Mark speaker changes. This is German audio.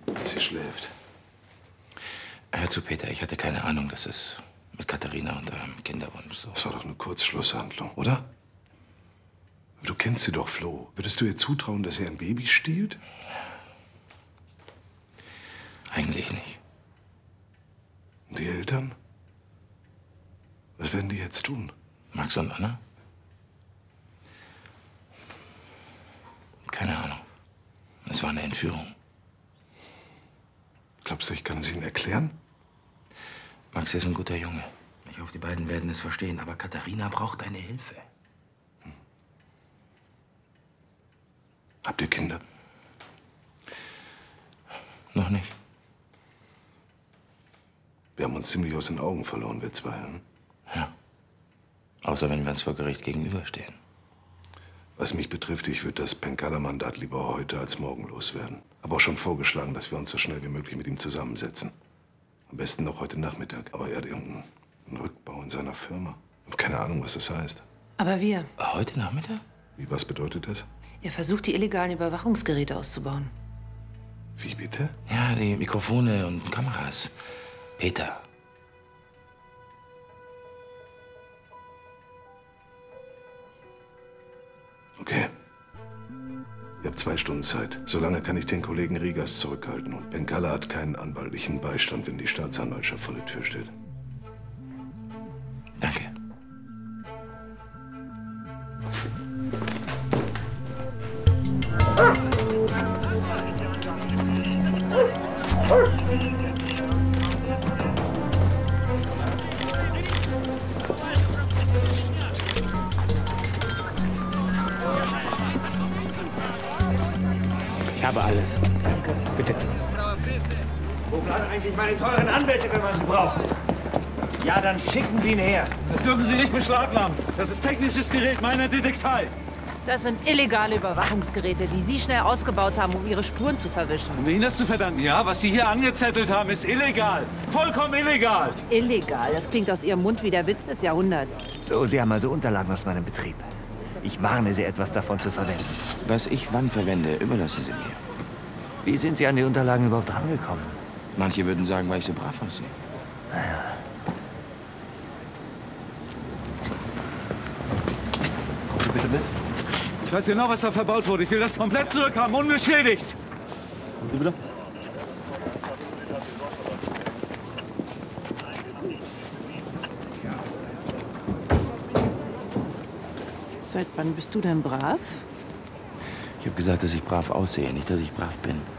Speaker 1: dass sie schläft.
Speaker 2: Hör zu, Peter, ich hatte keine Ahnung, dass es mit Katharina und eurem Kinderwunsch so...
Speaker 1: Das war doch eine Kurzschlusshandlung, oder? Du kennst sie doch, Flo. Würdest du ihr zutrauen, dass sie ein Baby stiehlt?
Speaker 2: Eigentlich nicht.
Speaker 1: Und die Eltern? Was werden die jetzt tun?
Speaker 2: Max und Anna? Keine Ahnung. Es war eine Entführung.
Speaker 1: Glaubst du, ich kann es ihnen erklären?
Speaker 2: Max ist ein guter Junge. Ich hoffe, die beiden werden es verstehen. Aber Katharina braucht deine Hilfe.
Speaker 1: Habt ihr Kinder?
Speaker 2: Noch nicht.
Speaker 1: Wir haben uns ziemlich aus den Augen verloren, wir zwei. Hm?
Speaker 2: Ja. Außer wenn wir uns vor Gericht gegenüberstehen.
Speaker 1: Was mich betrifft, ich würde das Penkala-Mandat lieber heute als morgen loswerden. Habe auch schon vorgeschlagen, dass wir uns so schnell wie möglich mit ihm zusammensetzen. Am besten noch heute Nachmittag. Aber er hat irgendeinen Rückbau in seiner Firma. Ich habe keine Ahnung, was das heißt.
Speaker 3: Aber wir.
Speaker 2: Heute Nachmittag?
Speaker 1: Wie, was bedeutet das?
Speaker 3: Er versucht, die illegalen Überwachungsgeräte auszubauen.
Speaker 1: Wie bitte?
Speaker 2: Ja, die Mikrofone und Kameras. Peter.
Speaker 1: Okay. Ihr habt 2 Stunden Zeit. Solange kann ich den Kollegen Rigas zurückhalten. Und Penkala hat keinen anwaltlichen Beistand, wenn die Staatsanwaltschaft vor der Tür steht.
Speaker 2: Danke.
Speaker 4: Ich habe alles.
Speaker 3: Danke.
Speaker 4: Bitte.
Speaker 5: Wo bleiben eigentlich meine teuren Anwälte, wenn man sie braucht? Ja, dann schicken Sie ihn her.
Speaker 6: Das dürfen Sie nicht beschlagnahmen. Das ist technisches Gerät meiner Detektei.
Speaker 3: Das sind illegale Überwachungsgeräte, die Sie schnell ausgebaut haben, um Ihre Spuren zu verwischen.
Speaker 6: Um Ihnen das zu verdanken, ja? Was Sie hier angezettelt haben, ist illegal. Vollkommen illegal.
Speaker 3: Illegal? Das klingt aus Ihrem Mund wie der Witz des Jahrhunderts.
Speaker 5: So, Sie haben also Unterlagen aus meinem Betrieb. Ich warne Sie, etwas davon zu verwenden.
Speaker 2: Was ich wann verwende, überlassen Sie mir.
Speaker 5: Wie sind Sie an die Unterlagen überhaupt rangekommen?
Speaker 2: Manche würden sagen, weil ich so brav aussehe.
Speaker 5: Naja.
Speaker 1: Kommt ihr bitte mit?
Speaker 6: Ich weiß genau, was da verbaut wurde. Ich will das komplett zurückhaben, unbeschädigt.
Speaker 1: Kommen Sie bitte.
Speaker 3: Seit wann bist du denn brav?
Speaker 2: Ich habe gesagt, dass ich brav aussehe, nicht, dass ich brav bin.